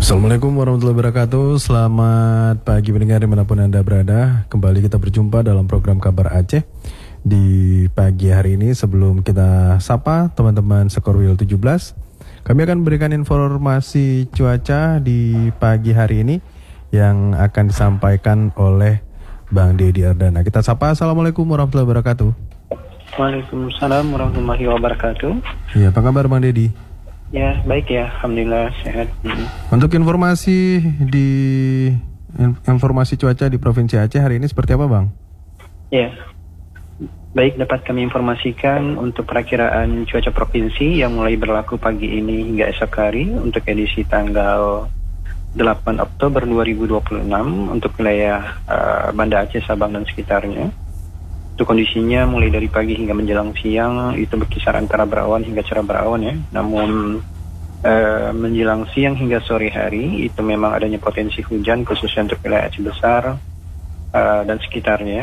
Assalamualaikum warahmatullahi wabarakatuh. Selamat pagi pendengar dimanapun Anda berada. Kembali kita berjumpa dalam program Kabar Aceh di pagi hari ini. Sebelum kita sapa teman-teman Skorwil 17, kami akan berikan informasi cuaca di pagi hari ini yang akan disampaikan oleh Bang Dedi Ardana. Kita sapa. Assalamualaikum warahmatullahi wabarakatuh. Waalaikumsalam warahmatullahi wabarakatuh. Iya, apa kabar Bang Dedi? Ya, baik ya, alhamdulillah sehat. Untuk informasi cuaca di Provinsi Aceh hari ini seperti apa, Bang? Ya, baik, dapat kami informasikan untuk perakiraan cuaca provinsi yang mulai berlaku pagi ini hingga esok hari untuk edisi tanggal 8 Oktober 2026 untuk wilayah Banda Aceh, Sabang dan sekitarnya. Untuk kondisinya mulai dari pagi hingga menjelang siang itu berkisar antara berawan hingga cerah berawan ya. Namun menjelang siang hingga sore hari itu memang adanya potensi hujan khususnya untuk wilayah Aceh Besar dan sekitarnya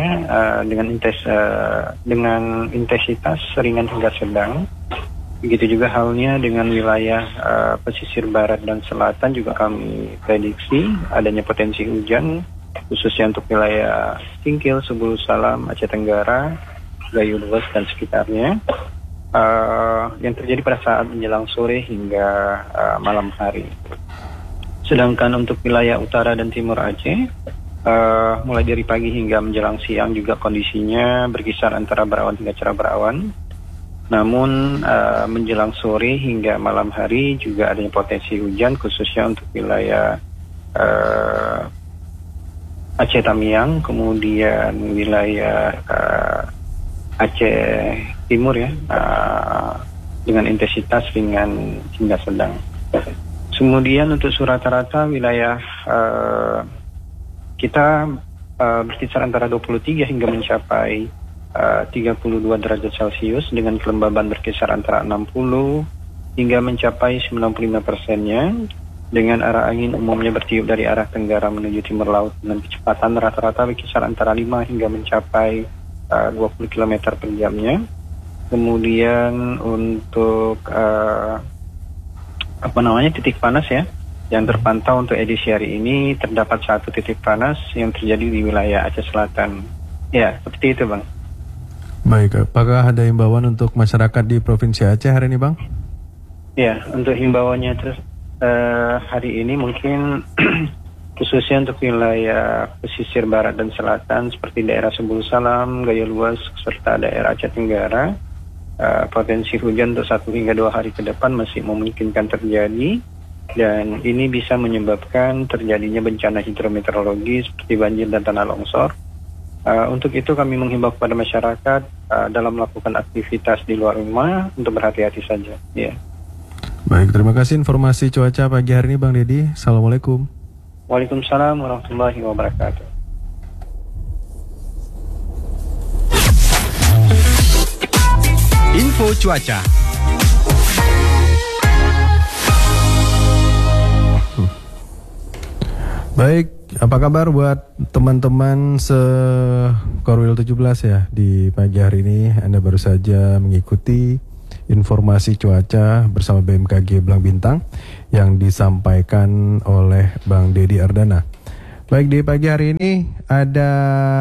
dengan intensitas ringan hingga sedang. Begitu juga halnya dengan wilayah pesisir barat dan selatan juga kami prediksi adanya potensi hujan khususnya untuk wilayah Singkil, Subul Salam, Aceh Tenggara, Gayo Luas dan sekitarnya yang terjadi pada saat menjelang sore hingga malam hari. Sedangkan untuk wilayah utara dan timur Aceh mulai dari pagi hingga menjelang siang juga kondisinya berkisar antara berawan hingga cerah berawan. Namun menjelang sore hingga malam hari juga adanya potensi hujan khususnya untuk wilayah Aceh Tamiang, kemudian wilayah Aceh Timur ya, dengan intensitas ringan hingga sedang. Kemudian untuk rata-rata wilayah kita berkisar antara 23 hingga mencapai 32 derajat Celcius dengan kelembaban berkisar antara 60 hingga mencapai 95%-nya. Dengan arah angin umumnya bertiup dari arah tenggara menuju timur laut dengan kecepatan rata-rata berkisar antara 5 hingga mencapai 20 km per jamnya. Kemudian untuk titik panas ya yang terpantau untuk edisi hari ini terdapat satu titik panas yang terjadi di wilayah Aceh Selatan. Ya, seperti itu Bang. Baik, apakah ada himbauan untuk masyarakat di Provinsi Aceh hari ini Bang? Ya, untuk himbauannya hari ini mungkin khususnya untuk wilayah pesisir barat dan selatan seperti daerah Subul Salam, Gayo Luas, serta daerah Aceh Tenggara, potensi hujan untuk 1 hingga 2 hari ke depan masih memungkinkan terjadi dan ini bisa menyebabkan terjadinya bencana hidrometeorologi seperti banjir dan tanah longsor. Untuk itu kami menghimbau kepada masyarakat dalam melakukan aktivitas di luar rumah untuk berhati-hati saja. Ya. Baik, terima kasih informasi cuaca pagi hari ini Bang Dedi. Assalamualaikum. Waalaikumsalam warahmatullahi wabarakatuh. Info cuaca. Baik, apa kabar buat teman-teman Skorwil 17 ya di pagi hari ini? Anda baru saja mengikuti informasi cuaca bersama BMKG Belang Bintang yang disampaikan oleh Bang Dedi Ardana. Baik, di pagi hari ini ada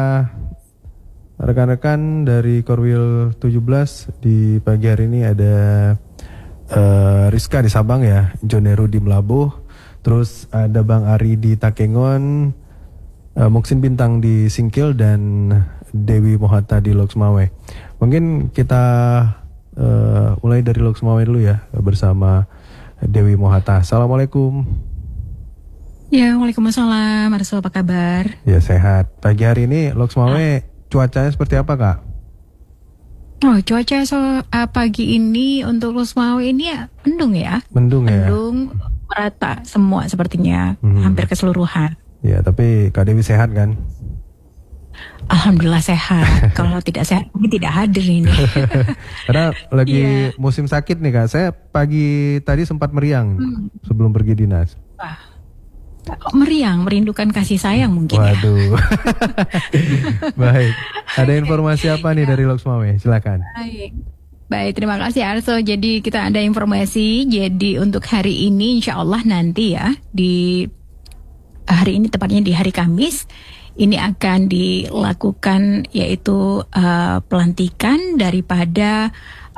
rekan-rekan dari Korwil 17. Di pagi hari ini ada Rizka di Sabang ya, Joneru di Melabuh, terus ada Bang Ari di Takengon, Muksin Bintang di Singkil dan Dewi Mohata di Loksmawe. Mungkin kita mulai dari Loksmawe dulu ya bersama Dewi Mohata. Assalamualaikum. Ya, waalaikumsalam. Marcel, apa kabar? Ya, sehat. Pagi hari ini Loksmawe cuacanya seperti apa Kak? Oh, cuaca pagi ini untuk Loksmawe ini ya mendung ya. Mendung ya. Mendung merata semua sepertinya, hampir keseluruhan. Ya, tapi Kak Dewi sehat kan? Alhamdulillah sehat. Kalau tidak sehat mungkin tidak hadir ini. Karena lagi musim sakit nih Kak. Saya pagi tadi sempat meriang sebelum pergi dinas. Wah, kok meriang, merindukan kasih sayang mungkin. Waduh. Baik. Ada informasi apa nih dari Loksmawe? Silakan. Baik. Baik, terima kasih Arso. Jadi kita ada informasi. Jadi untuk hari ini insya Allah nanti ya, di hari ini tepatnya di hari Kamis, ini akan dilakukan yaitu pelantikan daripada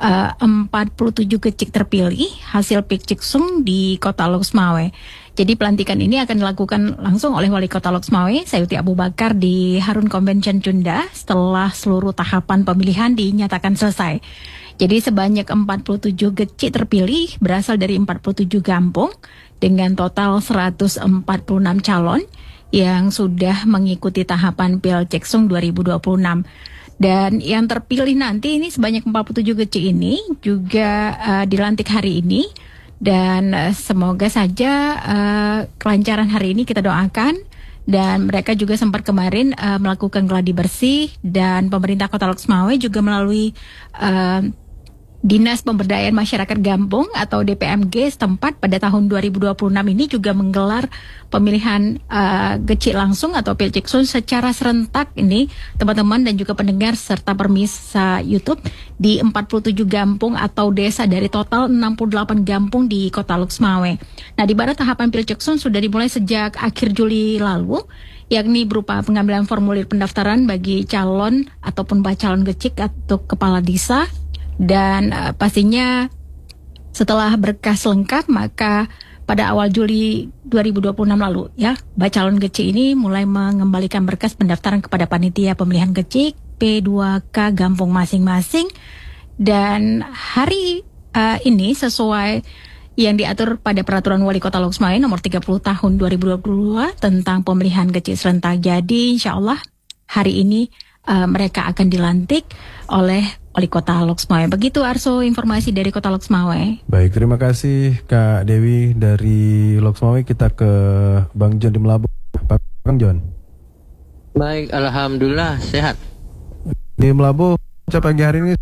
47 kecik terpilih hasil Pikciksung di Kota Lok Sumawe. Jadi pelantikan ini akan dilakukan langsung oleh Wali Kota Lok Sumawe, Sayuti Abu Bakar di Harun Convention Cunda setelah seluruh tahapan pemilihan dinyatakan selesai. Jadi sebanyak 47 kecik terpilih berasal dari 47 kampung dengan total 146 calon yang sudah mengikuti tahapan Pilceksung 2026. Dan yang terpilih nanti ini sebanyak 47 kecik ini juga dilantik hari ini. Dan semoga saja kelancaran hari ini kita doakan. Dan mereka juga sempat kemarin melakukan gladi bersih. Dan pemerintah Kota Lok Sumawe juga melalui Dinas Pemberdayaan Masyarakat Gampung atau DPMG setempat pada tahun 2026 ini juga menggelar pemilihan kecil langsung atau Pilceksung secara serentak ini teman-teman dan juga pendengar serta permisa YouTube di 47 kampung atau desa dari total 68 kampung di Kota Lok Sumawe. Nah, di mana tahapan Pilceksung sudah dimulai sejak akhir Juli lalu, yakni berupa pengambilan formulir pendaftaran bagi calon ataupun bacalon kecik atau kepala desa. Dan pastinya setelah berkas lengkap maka pada awal Juli 2026 lalu ya bacalon kecik ini mulai mengembalikan berkas pendaftaran kepada panitia pemilihan kecik P2K Gampung masing-masing. Dan hari ini sesuai yang diatur pada Peraturan Wali Kota Lok Sumawe nomor 30 tahun 2022 tentang pemilihan kecik serentak. Jadi insya Allah hari ini mereka akan dilantik oleh Wali Kota Lok Sumawe. Begitu Arso informasi dari Kota Lok Sumawe. Baik, terima kasih Kak Dewi dari Lok Sumawe. Kita ke Bang John di Melabu. Bang John. Baik, alhamdulillah sehat. Di Melabu pagi hari ini?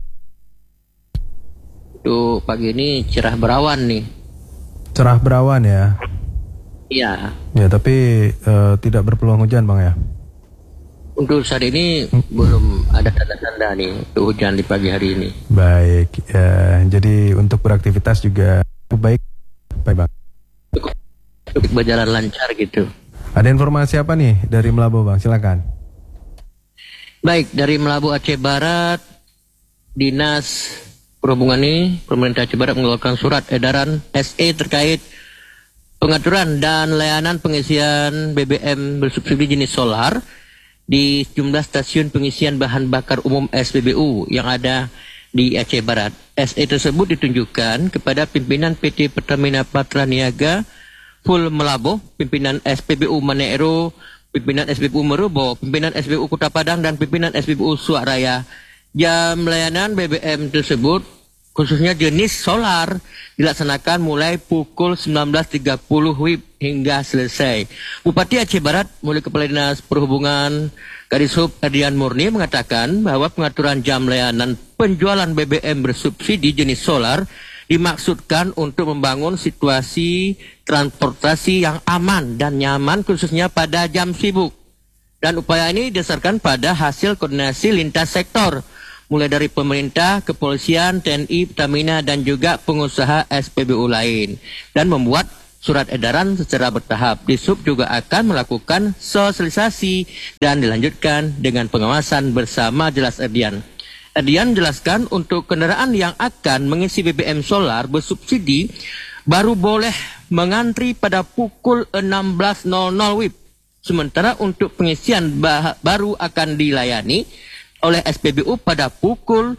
Tuh pagi ini cerah berawan nih. Cerah berawan ya? Iya. Ya, tapi tidak berpeluang hujan Bang ya? Untuk saat ini belum ada tanda-tanda nih hujan di pagi hari ini. Baik, ya, jadi untuk beraktivitas juga baik Bang. Cukup berjalan lancar gitu. Ada informasi apa nih dari Melabu Bang? Silakan. Baik, dari Melabu Aceh Barat, Dinas Perhubungan ini, Pemerintah Aceh Barat mengeluarkan surat edaran SE terkait pengaturan dan layanan pengisian BBM bersubsidi jenis solar di jumlah stasiun pengisian bahan bakar umum SPBU yang ada di Aceh Barat. SE tersebut ditunjukkan kepada pimpinan PT Pertamina Patra Niaga Full Melabu, pimpinan SPBU Maneiro, pimpinan SPBU Merubo, pimpinan SPBU Kota Padang, dan pimpinan SPBU Suaraya. Jam layanan BBM tersebut, khususnya jenis solar, dilaksanakan mulai pukul 19.30 WIB hingga selesai. Bupati Aceh Barat, melalui Kepala Dinas Perhubungan Kadishub Adrian Murni mengatakan bahwa pengaturan jam layanan penjualan BBM bersubsidi jenis solar dimaksudkan untuk membangun situasi transportasi yang aman dan nyaman khususnya pada jam sibuk. Dan upaya ini didasarkan pada hasil koordinasi lintas sektor, mulai dari pemerintah, kepolisian, TNI, Pertamina, dan juga pengusaha SPBU lain, dan membuat surat edaran secara bertahap. Disub juga akan melakukan sosialisasi dan dilanjutkan dengan pengawasan bersama, jelas Erdian. Erdian menjelaskan untuk kendaraan yang akan mengisi BBM solar bersubsidi baru boleh mengantri pada pukul 16.00 WIB. Sementara untuk pengisian baru akan dilayani oleh SPBU pada pukul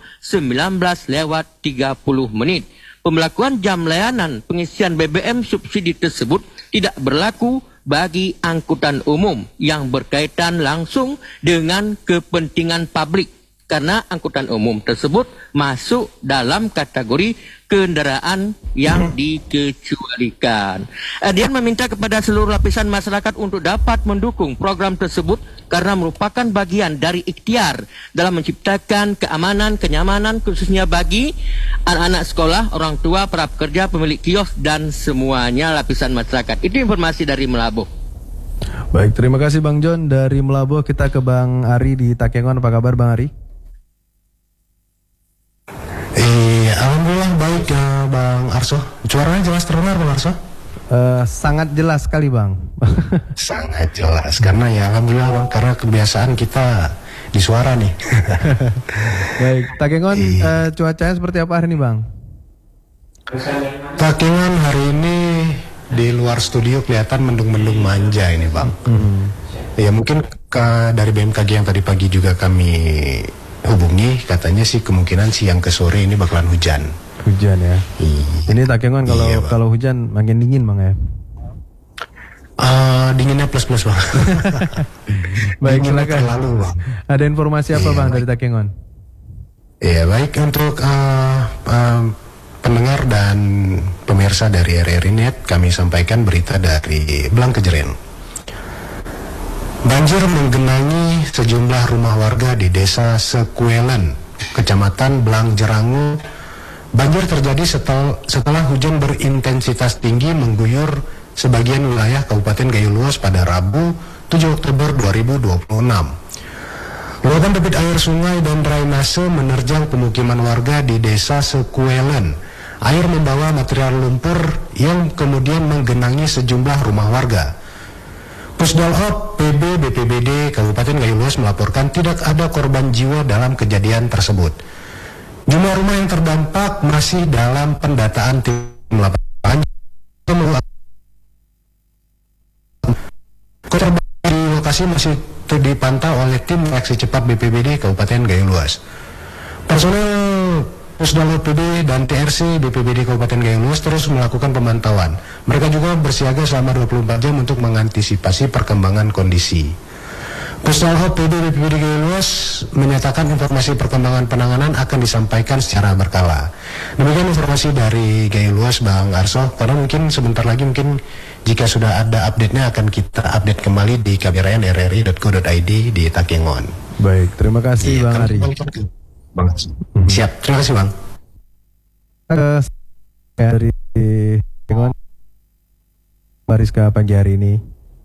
19:30. Pembelakuan jam layanan pengisian BBM subsidi tersebut tidak berlaku bagi angkutan umum yang berkaitan langsung dengan kepentingan publik, karena angkutan umum tersebut masuk dalam kategori kendaraan yang dikecualikan. Dia meminta kepada seluruh lapisan masyarakat untuk dapat mendukung program tersebut karena merupakan bagian dari ikhtiar dalam menciptakan keamanan, kenyamanan khususnya bagi anak-anak sekolah, orang tua, para pekerja, pemilik kios, dan semuanya lapisan masyarakat. Itu informasi dari Melabu. Baik, terima kasih Bang John dari Melabu. Kita ke Bang Ari di Takengon. Apa kabar Bang Ari? Arso. Suaranya jelas terdengar Bang Arso? Sangat jelas sekali Bang. Sangat jelas, karena ya alhamdulillah Bang, karena kebiasaan kita di suara nih. Baik, Takengon cuacanya seperti apa hari ini Bang? Takengon hari ini di luar studio kelihatan mendung-mendung manja ini Bang. Ya mungkin dari BMKG yang tadi pagi juga kami hubungi, katanya sih kemungkinan siang ke sore ini bakalan hujan. Hujan ya. Ini Takengon kalau hujan makin dingin Bang ya. Dinginnya plus-plus Bang. Baik, Dinginnya silakan. terlalu Bang. Ada informasi apa Bang dari Takengon? Ya baik, untuk pendengar dan pemirsa dari RRI Net, kami sampaikan berita dari Belang Kejeren. Banjir menggenangi sejumlah rumah warga di desa Sekuelen, Kecamatan Belang Jerangu. Banjir terjadi setelah hujan berintensitas tinggi mengguyur sebagian wilayah Kabupaten Gayo Luas pada Rabu 7 Oktober 2026. Luapan debit air sungai dan drainase menerjang pemukiman warga di desa Sekuelen. Air membawa material lumpur yang kemudian menggenangi sejumlah rumah warga. Pusdalop PB BPBD Kabupaten Gayo Luas melaporkan tidak ada korban jiwa dalam kejadian tersebut. Jumlah rumah yang terdampak masih dalam pendataan tim lapangan. Korban di lokasi masih dipantau oleh tim reaksi cepat BPBD Kabupaten Gayo Luas. Personel Pusdalop PB dan TRC BPBD Kabupaten Gayo Luas terus melakukan pemantauan. Mereka juga bersiaga selama 24 jam untuk mengantisipasi perkembangan kondisi. Pusdalop PB BPBD Gayo Luas menyatakan informasi perkembangan penanganan akan disampaikan secara berkala. Demikian informasi dari Gayo Luas Bang Arso. Karena mungkin sebentar lagi jika sudah ada update-nya akan kita update kembali di kbrn.rri.co.id di Takengon. Baik, terima kasih Bang Ari. Bang. Siap, terima kasih Bang. Dari Takengon, Mariska pagi hari ini.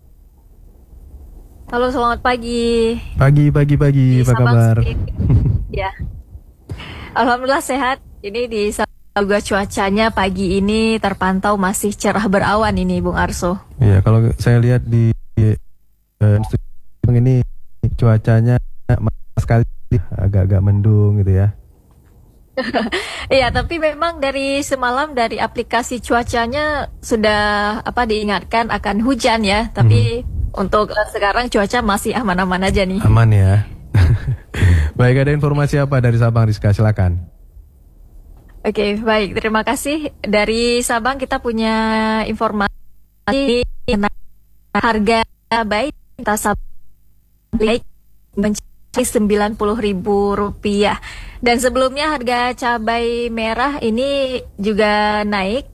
Halo, selamat pagi. Pagi, apa kabar? Ya, alhamdulillah sehat. Ini di juga cuacanya pagi ini terpantau masih cerah berawan ini, Bung Arso. Iya, kalau saya lihat di ini cuacanya sekali agak-agak mendung gitu ya. Iya, tapi memang dari semalam dari aplikasi cuacanya sudah diingatkan akan hujan ya, tapi untuk sekarang cuaca masih aman-aman aja nih. Aman ya. Baik, ada informasi apa dari Sabang, Rizka? Silakan. Oke, baik. Terima kasih. Dari Sabang kita punya informasi harga cabai baik mencapai Rp90.000. Dan sebelumnya harga cabai merah ini juga naik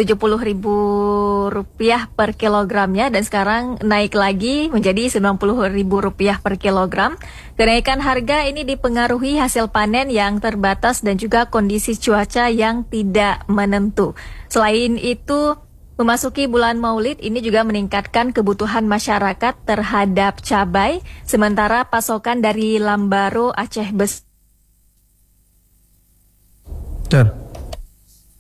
Rp70.000 per kilogramnya, dan sekarang naik lagi menjadi Rp90.000 per kilogram. Kenaikan harga ini dipengaruhi hasil panen yang terbatas dan juga kondisi cuaca yang tidak menentu. Selain itu, memasuki bulan Maulid ini juga meningkatkan kebutuhan masyarakat terhadap cabai, sementara pasokan dari Lambaro Aceh Besar